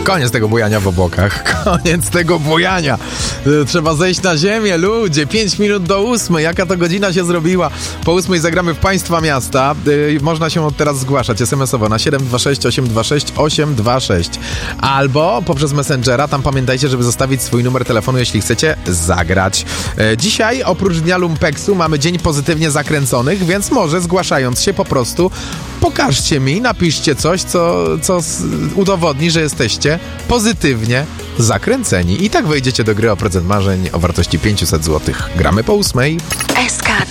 Koniec tego bujania w obłokach. Koniec tego bujania. Trzeba zejść na ziemię, ludzie. 5 minut do 8. Jaka to godzina się zrobiła? Po 8 zagramy w Państwa Miasta. Można się od teraz zgłaszać SMS-owo na 726 826 826. Albo poprzez Messengera. Tam pamiętajcie, żeby zostawić swój numer telefonu, jeśli chcecie zagrać. Dzisiaj oprócz Dnia Lumpeksu mamy Dzień Pozytywnie Zakręconych, więc może zgłaszając się po prostu pokażcie mi, napiszcie coś, co udowodni, że jesteście pozytywnie zakręceni. I tak wejdziecie do gry o prezent marzeń o wartości 500 zł. Gramy po 8.